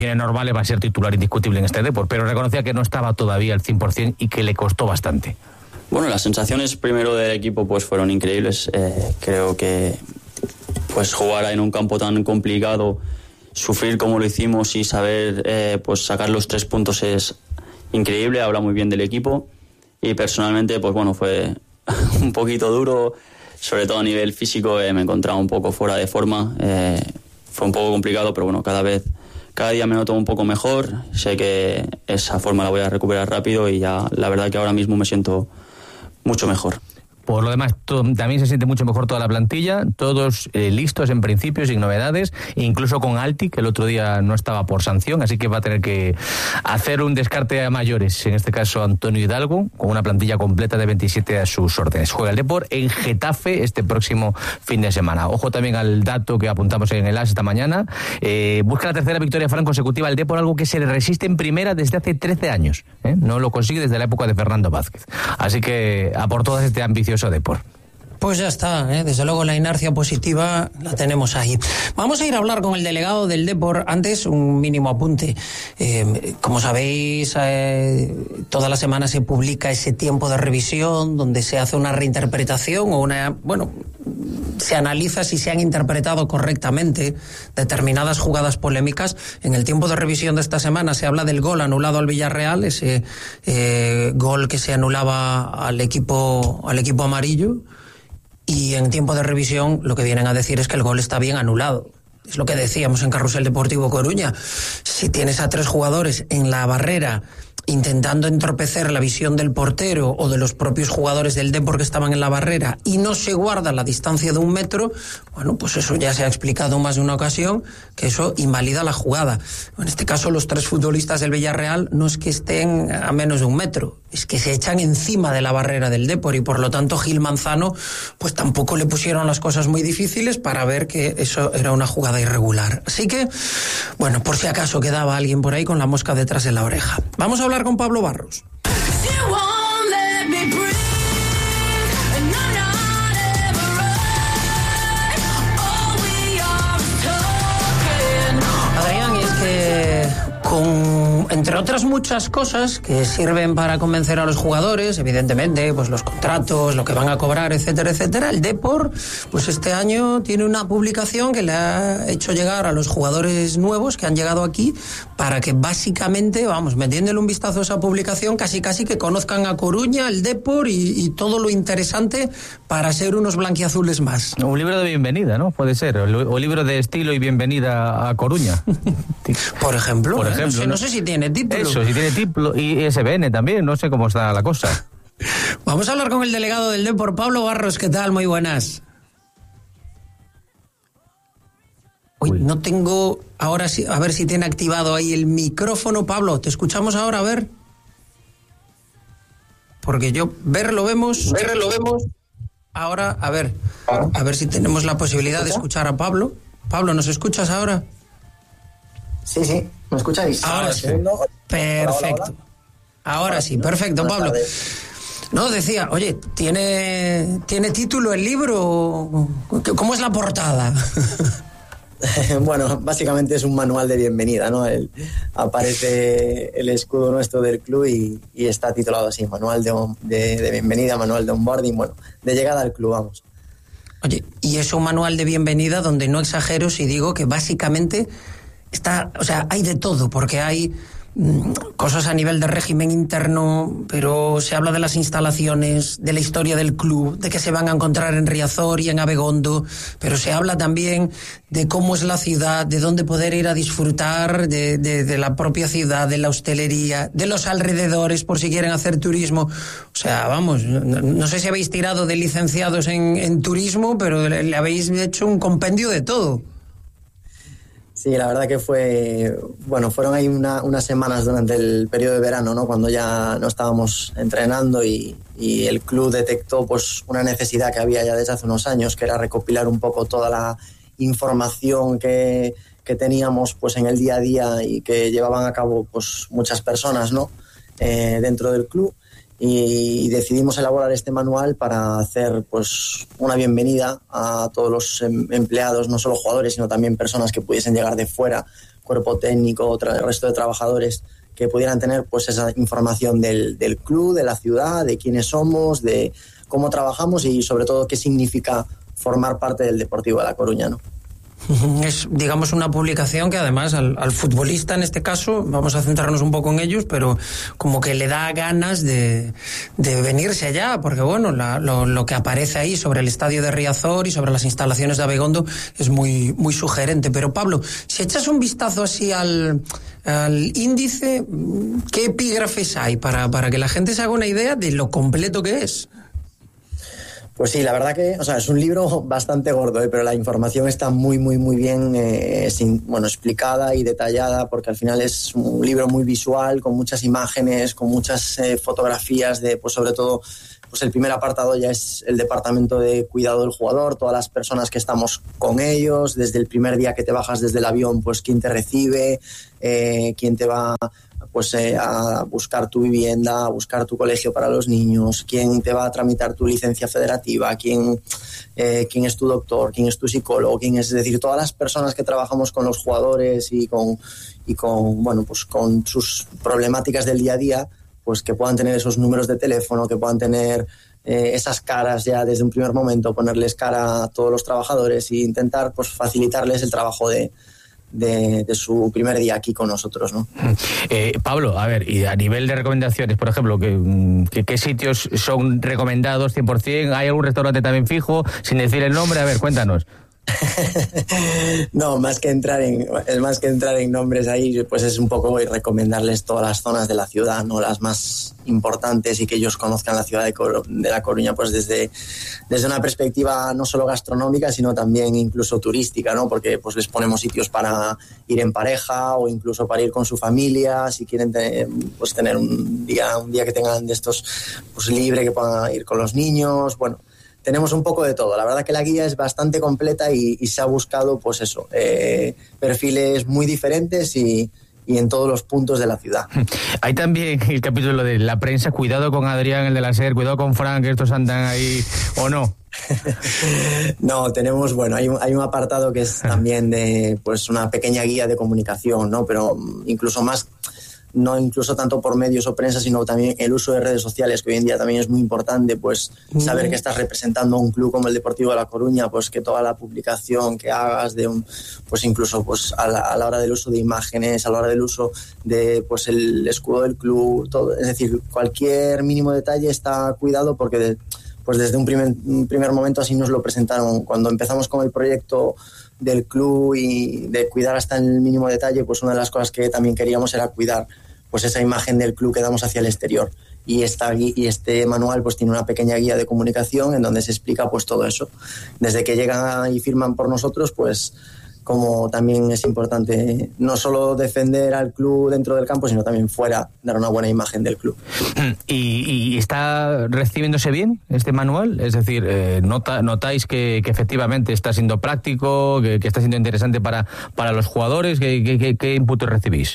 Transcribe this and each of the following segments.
normales va a ser titular indiscutible en este Depor, pero reconocía que no estaba todavía al 100% y que le costó bastante. Bueno, las sensaciones primero del equipo pues fueron increíbles. Creo que pues jugar en un campo tan complicado, sufrir como lo hicimos y saber pues sacar los 3 puntos es increíble, habla muy bien del equipo. Y personalmente pues bueno, fue un poquito duro, sobre todo a nivel físico, me encontraba un poco fuera de forma. Fue un poco complicado, pero bueno, cada día me noto un poco mejor. Sé que esa forma la voy a recuperar rápido y ya la verdad que ahora mismo me siento mucho mejor. Por lo demás, también se siente mucho mejor toda la plantilla, todos listos en principio, sin novedades, incluso con Alti, que el otro día no estaba por sanción, así que va a tener que hacer un descarte a mayores, en este caso Antonio Hidalgo, con una plantilla completa de 27 a sus órdenes. Juega el Depor en Getafe este próximo fin de semana. Ojo también al dato que apuntamos en el AS esta mañana. Busca la tercera victoria consecutiva al Depor, algo que se le resiste en primera desde hace 13 años. No lo consigue desde la época de Fernando Vázquez. Así que a por todas este ambicioso Depor. Pues ya está, desde luego la inercia positiva la tenemos ahí. Vamos a ir a hablar con el delegado del Depor. Antes, un mínimo apunte. Como sabéis, toda la semana se publica ese tiempo de revisión donde se hace una reinterpretación o se analiza si se han interpretado correctamente determinadas jugadas polémicas. En el tiempo de revisión de esta semana se habla del gol anulado al Villarreal, ese gol que se anulaba al equipo amarillo. Y en tiempo de revisión lo que vienen a decir es que el gol está bien anulado. Es lo que decíamos en Carrusel Deportivo Coruña. Si tienes a 3 jugadores en la barrera intentando entorpecer la visión del portero o de los propios jugadores del Depor que estaban en la barrera y no se guarda la distancia de 1 metro, bueno, pues eso ya se ha explicado más de una ocasión, que eso invalida la jugada. En este caso, los 3 futbolistas del Villarreal no es que estén a menos de 1 metro, es que se echan encima de la barrera del Depor y por lo tanto Gil Manzano pues tampoco le pusieron las cosas muy difíciles para ver que eso era una jugada irregular. Así que, bueno, por si acaso quedaba alguien por ahí con la mosca detrás de la oreja. Vamos a hablar con Pablo Barros. Adrián, es que entre otras muchas cosas que sirven para convencer a los jugadores, evidentemente, pues los contratos, lo que van a cobrar, etcétera, etcétera, el Depor, pues este año tiene una publicación que le ha hecho llegar a los jugadores nuevos que han llegado aquí para que básicamente, metiéndole un vistazo a esa publicación, casi que conozcan a Coruña, el Depor y todo lo interesante para ser unos blanquiazules más. Un libro de bienvenida, ¿no? Puede ser, o libro de estilo y bienvenida a Coruña. Por ejemplo, no sé si tiene título. Eso, si tiene título y SBN también, no sé cómo está la cosa. Vamos a hablar con el delegado del Depor, Pablo Barros. ¿Qué tal? Muy buenas. Uy, no tengo ahora sí, a ver si tiene activado ahí el micrófono. Pablo, ¿te escuchamos ahora? A ver. Porque verlo vemos. Ahora, a ver si tenemos la posibilidad de escuchar a Pablo. Pablo, ¿nos escuchas ahora? Sí, ¿me escucháis? Ahora sí. Perfecto. Hola. Ahora sí, perfecto, Pablo. No, decía, oye, ¿tiene título el libro? ¿Cómo es la portada? Bueno, básicamente es un manual de bienvenida, ¿no? Aparece el escudo nuestro del club y está titulado así, manual de bienvenida, manual de onboarding, de llegada al club, vamos. Oye, y es un manual de bienvenida donde no exagero si digo que básicamente hay de todo, porque hay cosas a nivel de régimen interno, pero se habla de las instalaciones, de la historia del club, de que se van a encontrar en Riazor y en Abegondo, pero se habla también de cómo es la ciudad, de dónde poder ir a disfrutar de la propia ciudad, de la hostelería, de los alrededores por si quieren hacer turismo. O sea, no sé si habéis tirado de licenciados en turismo, pero le habéis hecho un compendio de todo. Sí, la verdad que fueron ahí unas semanas durante el periodo de verano, ¿no? Cuando ya no estábamos entrenando y el club detectó pues una necesidad que había ya desde hace unos años, que era recopilar un poco toda la información que teníamos pues en el día a día y que llevaban a cabo pues muchas personas, ¿no? Dentro del club. Y decidimos elaborar este manual para hacer pues una bienvenida a todos los empleados, no solo jugadores, sino también personas que pudiesen llegar de fuera cuerpo técnico, el resto de trabajadores, que pudieran tener pues esa información del club, de la ciudad, de quiénes somos, de cómo trabajamos y sobre todo qué significa formar parte del Deportivo de La Coruña, ¿no? Es, digamos, una publicación que además al futbolista, en este caso, vamos a centrarnos un poco en ellos, pero como que le da ganas de venirse allá, porque bueno, lo que aparece ahí sobre el estadio de Riazor y sobre las instalaciones de Abegondo es muy, muy sugerente. Pero Pablo, si echas un vistazo así al índice, ¿qué epígrafes hay para que la gente se haga una idea de lo completo que es? Pues sí, la verdad que, o sea, es un libro bastante gordo, pero la información está muy, muy, muy bien explicada y detallada, porque al final es un libro muy visual, con muchas imágenes, con muchas fotografías de, pues sobre todo, pues el primer apartado ya es el departamento de cuidado del jugador, todas las personas que estamos con ellos, desde el primer día que te bajas desde el avión, pues quién te recibe, quién te va pues a buscar tu vivienda, a buscar tu colegio para los niños, quién te va a tramitar tu licencia federativa, quién es tu doctor, quién es tu psicólogo, es decir, todas las personas que trabajamos con los jugadores y con sus problemáticas del día a día, pues que puedan tener esos números de teléfono, que puedan tener esas caras ya desde un primer momento, ponerles cara a todos los trabajadores e intentar pues facilitarles el trabajo de su primer día aquí con nosotros, ¿no? Pablo, a ver, y a nivel de recomendaciones, por ejemplo, ¿qué sitios son recomendados 100%? ¿Hay algún restaurante también fijo? Sin decir el nombre, a ver, cuéntanos. No, más que entrar en nombres ahí, pues es un poco recomendarles todas las zonas de la ciudad, no las más importantes, y que ellos conozcan la ciudad de La Coruña pues desde una perspectiva no solo gastronómica, sino también incluso turística, ¿no? Porque pues les ponemos sitios para ir en pareja o incluso para ir con su familia, si quieren tener un día que tengan de estos pues libre, que puedan ir con los niños. Bueno, tenemos un poco de todo. La verdad que la guía es bastante completa y se ha buscado, pues eso, perfiles muy diferentes y en todos los puntos de la ciudad. Hay también el capítulo de la prensa, cuidado con Adrián, el de la SER, cuidado con Frank, que estos andan ahí, ¿o no? No, tenemos, hay un apartado que es también de pues una pequeña guía de comunicación, ¿no? Pero incluso más, no incluso tanto por medios o prensa, sino también el uso de redes sociales, que hoy en día también es muy importante, pues saber que estás representando a un club como el Deportivo de La Coruña, pues que toda la publicación que hagas pues incluso pues a la hora del uso de imágenes, a la hora del uso de pues el escudo del club, todo, es decir, cualquier mínimo detalle está cuidado, porque pues desde un primer momento así nos lo presentaron cuando empezamos con el proyecto del club, y de cuidar hasta el mínimo detalle, pues una de las cosas que también queríamos era cuidar pues esa imagen del club que damos hacia el exterior, y este manual pues tiene una pequeña guía de comunicación en donde se explica pues todo eso, desde que llegan y firman por nosotros, pues como también es importante no solo defender al club dentro del campo, sino también fuera, dar una buena imagen del club. ¿Y está recibiéndose bien este manual? Es decir, ¿notáis que efectivamente está siendo práctico, que está siendo interesante para los jugadores? ¿Qué input recibís?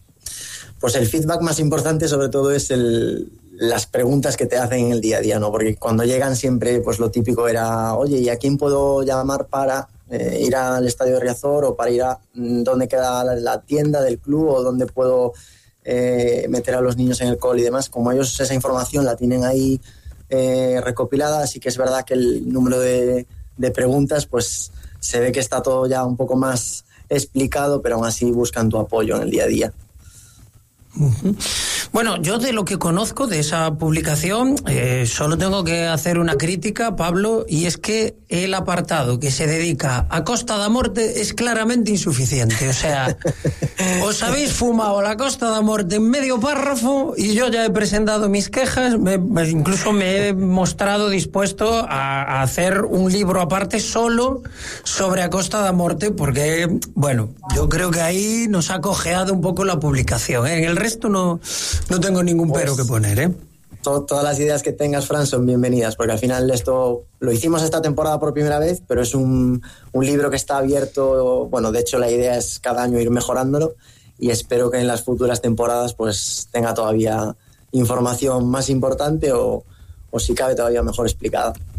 Pues el feedback más importante sobre todo es las preguntas que te hacen en el día a día, ¿no? Porque cuando llegan siempre pues lo típico era, oye, ¿y a quién puedo llamar para ir al estadio de Riazor, o para ir a dónde queda la tienda del club, o dónde puedo meter a los niños en el cole y demás? Como ellos esa información la tienen ahí recopilada, así que es verdad que el número de preguntas pues se ve que está todo ya un poco más explicado, pero aún así buscan tu apoyo en el día a día. Uh-huh. Bueno, yo de lo que conozco de esa publicación solo tengo que hacer una crítica, Pablo, y es que el apartado que se dedica a Costa da Morte es claramente insuficiente. O sea, os habéis fumado la Costa da Morte en medio párrafo, y yo ya he presentado mis quejas, incluso me he mostrado dispuesto a hacer un libro aparte solo sobre a Costa da Morte, porque, bueno, yo creo que ahí nos ha cojeado un poco la publicación, ¿eh? En el resto no tengo ningún pero que poner, ¿eh? Todas las ideas que tengas, Fran, son bienvenidas, porque al final esto lo hicimos esta temporada por primera vez, pero es un libro que está abierto. Bueno, de hecho la idea es cada año ir mejorándolo, y espero que en las futuras temporadas pues tenga todavía información más importante o si cabe todavía mejor explicada.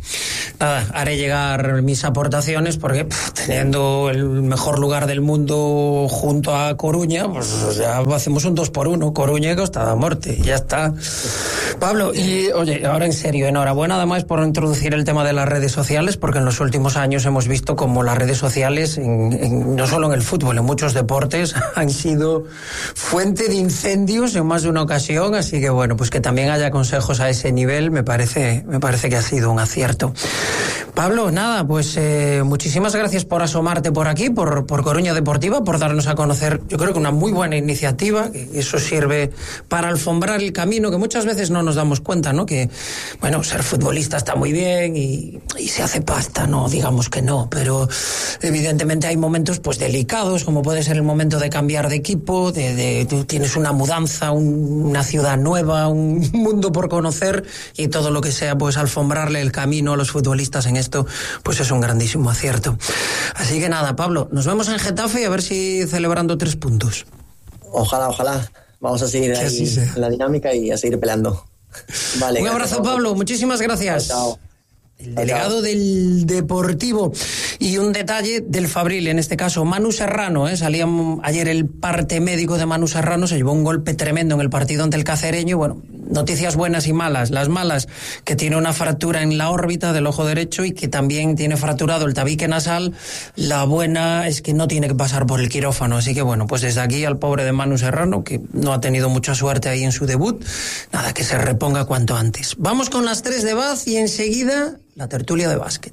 Nada, haré llegar mis aportaciones porque teniendo el mejor lugar del mundo junto a Coruña, pues ya hacemos un 2x1, Coruña y Costa da Morte, ya está. Pablo, y oye, ahora en serio, enhorabuena además por introducir el tema de las redes sociales, porque en los últimos años hemos visto como las redes sociales, no solo en el fútbol, en muchos deportes, han sido fuente de incendios en más de una ocasión, así que bueno, pues que también haya consejos a ese nivel me parece que ha sido un acierto. Pablo, nada, pues muchísimas gracias por asomarte por aquí, por Coruña Deportiva, por darnos a conocer, yo creo que una muy buena iniciativa, que eso sirve para alfombrar el camino, que muchas veces no nos damos cuenta, ¿no? Que, bueno, ser futbolista está muy bien y se hace pasta, no digamos que no, pero evidentemente hay momentos pues delicados, como puede ser el momento de cambiar de equipo, tú tienes una mudanza, una ciudad nueva, un mundo por conocer, y todo lo que sea pues alfombrarle el camino a los futbolistas en esto, pues es un grandísimo acierto. Así que nada, Pablo, nos vemos en Getafe y a ver si celebrando 3 puntos. Ojalá. Vamos a seguir ahí en la dinámica y a seguir peleando. Vale. Un abrazo, Pablo. Muchísimas gracias. Chao. El delegado del Deportivo. Y un detalle del Fabril, en este caso Manu Serrano, salía ayer el parte médico de Manu Serrano, se llevó un golpe tremendo en el partido ante el Cacereño. Bueno, noticias buenas y malas. Las malas, que tiene una fractura en la órbita del ojo derecho y que también tiene fracturado el tabique nasal. La buena es que no tiene que pasar por el quirófano, así que bueno, pues desde aquí al pobre de Manu Serrano, que no ha tenido mucha suerte ahí en su debut, nada, que se reponga cuanto antes. Vamos con las 3 de Baz y enseguida la tertulia de básquet.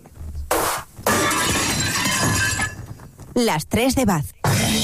Las 3 de Baz.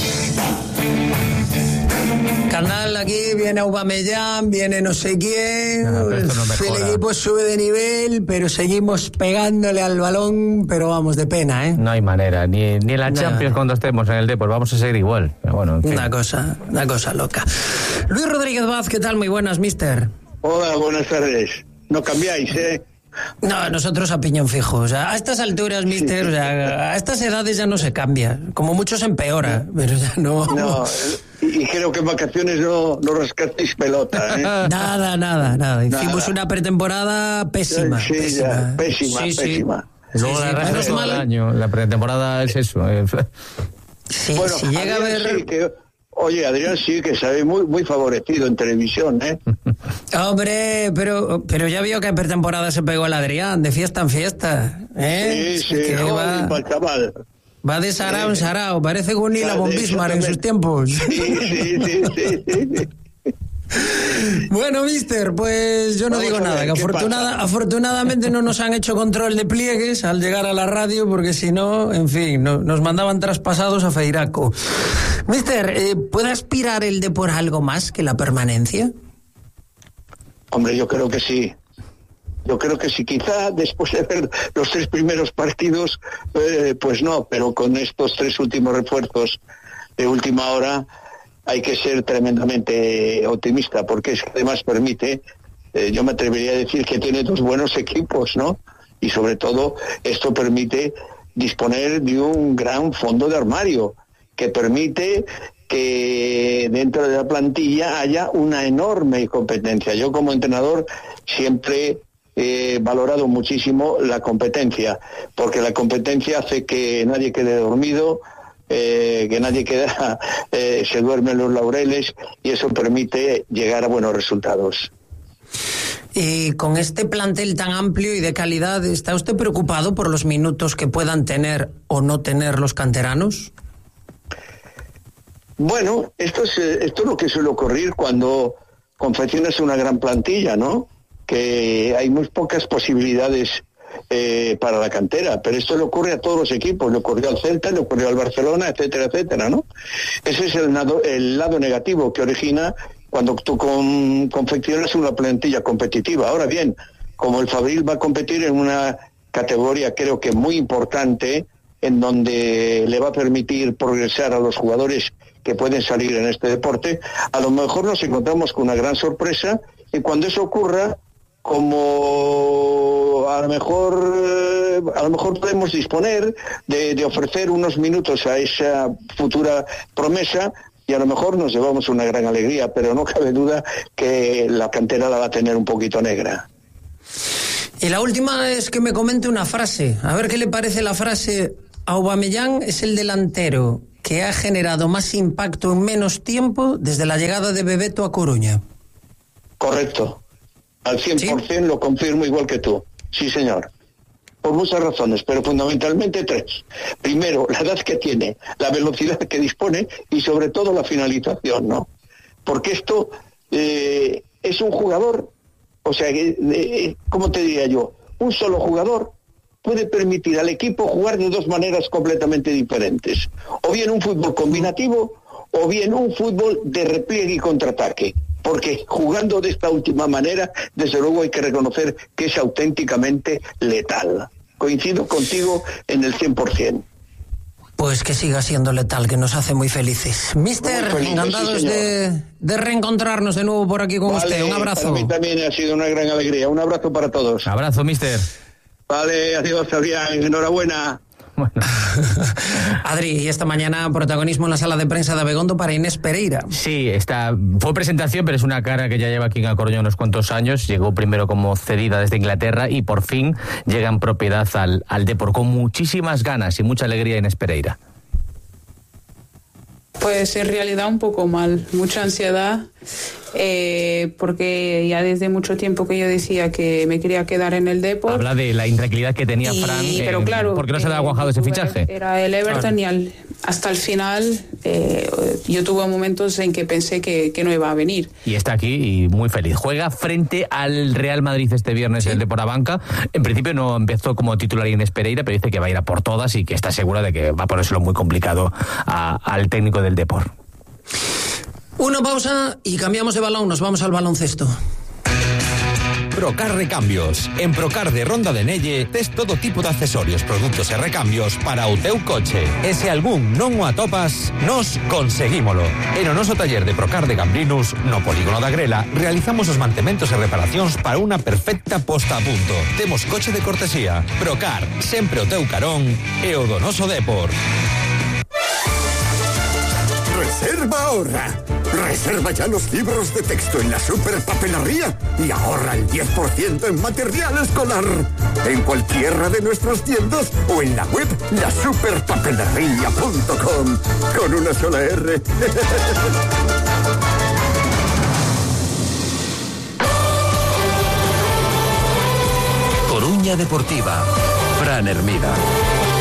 Canal, aquí viene Aubameyang, viene no sé quién, no el equipo sube de nivel, pero seguimos pegándole al balón, pero vamos, de pena, ¿eh? No hay manera, ni en la Champions cuando estemos en el Depor, vamos a seguir igual. Pero bueno, en fin. Una cosa loca. Luis Rodríguez Baz, ¿qué tal? Muy buenas, mister. Hola, buenas tardes. No cambiáis, ¿eh? No, nosotros a piñón fijo. O sea, a estas alturas, mister, o sea, a estas edades ya no se cambia. Como mucho se empeora, pero ya no. No, y creo que en vacaciones no rascasteis pelota, ¿eh? Nada. Hicimos una pretemporada pésima. Sí, pésima. Luego la resto todo el año. La pretemporada es eso. Sí, bueno, si llega a ver... Sí que, oye, Adrián sí que se ve muy favorecido en televisión, ¿eh? Hombre, pero ya vio que en pretemporada se pegó el Adrián, de fiesta en fiesta, ¿eh? Sí, joder, chaval. Va de sarao en sarao, parece Gunilla von Bismarck en sus tiempos. Sí. Bueno, mister, pues yo no digo nada, que afortunadamente no nos han hecho control de pliegues al llegar a la radio, porque si no, en fin, nos mandaban traspasados a Feiraco. Mister, ¿puede aspirar el Depor a algo más que la permanencia? Hombre, yo creo que sí. Quizá después de ver los 3 primeros partidos, pues no, pero con estos 3 últimos refuerzos de última hora hay que ser tremendamente optimista, porque es que además permite, yo me atrevería a decir que tiene 2 buenos equipos, ¿no? Y sobre todo esto permite disponer de un gran fondo de armario, que permite que dentro de la plantilla haya una enorme competencia. Yo como entrenador siempre he valorado muchísimo la competencia, porque la competencia hace que nadie quede dormido, que nadie se duerme en los laureles, y eso permite llegar a buenos resultados. Y con este plantel tan amplio y de calidad, ¿está usted preocupado por los minutos que puedan tener o no tener los canteranos? Bueno, esto es lo que suele ocurrir cuando confeccionas una gran plantilla, ¿no? Que hay muy pocas posibilidades para la cantera, pero esto le ocurre a todos los equipos, le ocurrió al Celta, le ocurrió al Barcelona, etcétera, ¿no? Ese es el lado negativo que origina cuando tú confeccionas una plantilla competitiva. Ahora bien, como el Fabril va a competir en una categoría creo que muy importante, en donde le va a permitir progresar a los jugadores que pueden salir en este deporte, a lo mejor nos encontramos con una gran sorpresa, y cuando eso ocurra, como a lo mejor podemos disponer de ofrecer unos minutos a esa futura promesa, y a lo mejor nos llevamos una gran alegría, pero no cabe duda que la cantera la va a tener un poquito negra. Y la última es que me comente una frase. A ver qué le parece la frase. Aubameyang es el delantero que ha generado más impacto en menos tiempo desde la llegada de Bebeto a Coruña. Correcto. Al 100% ¿sí? Lo confirmo igual que tú. Sí, señor. Por muchas razones, pero fundamentalmente 3. Primero, la edad que tiene, la velocidad que dispone y sobre todo la finalización, ¿no? Porque esto es un jugador, o sea, ¿cómo te diría yo? Un solo jugador puede permitir al equipo jugar de 2 maneras completamente diferentes. O bien un fútbol combinativo, o bien un fútbol de repliegue y contraataque. Porque jugando de esta última manera, desde luego hay que reconocer que es auténticamente letal. Coincido contigo en el 100%. Pues que siga siendo letal, que nos hace muy felices. Mister, encantados sí, de reencontrarnos de nuevo por aquí con usted. Un abrazo. Para mí también ha sido una gran alegría. Un abrazo para todos. Abrazo, mister. Vale, adiós, Adrián. Enhorabuena. Bueno. Adri, y esta mañana protagonismo en la sala de prensa de Abegondo para Inés Pereira. Sí, fue presentación, pero es una cara que ya lleva aquí en A Coruña unos cuantos años. Llegó primero como cedida desde Inglaterra y por fin llega en propiedad al Depor con muchísimas ganas y mucha alegría. Inés Pereira. Pues en realidad un poco mal, mucha ansiedad, porque ya desde mucho tiempo que yo decía que me quería quedar en el Depor. Habla de la intranquilidad que tenía Fran, pero claro, ¿por qué no se le ha cuajado ese fichaje? Era el Everton, claro. Y hasta el final yo tuve momentos en que pensé que no iba a venir. Y está aquí y muy feliz. Juega frente al Real Madrid este viernes, ¿sí? El Depor a banca. En principio no empezó como titular Inés Pereira, pero dice que va a ir a por todas y que está segura de que va a ponérselo muy complicado al técnico del Depor. Una pausa y cambiamos de balón, nos vamos al baloncesto. Procar Recambios. En Procar de Ronda de Nelle tes todo tipo de accesorios, produtos e recambios para o teu coche. E se algún non o atopas, nos conseguímolo. En o noso taller de Procar de Gambrinus, no Polígono da Grela, realizamos os mantementos e reparacións para unha perfecta posta a punto. Temos coche de cortesía. Procar, sempre o teu carón e o do noso Depor. Reserva ahorra. Reserva ya los libros de texto en la Superpapelería y ahorra el 10% en material escolar. En cualquiera de nuestras tiendas o en la web lasuperpapelería.com. Con una sola R. Coruña Deportiva. Fran Hermida.